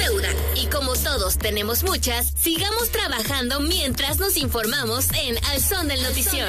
deuda. Y como todos tenemos muchas, sigamos trabajando mientras nos informamos en Al Son del Notición.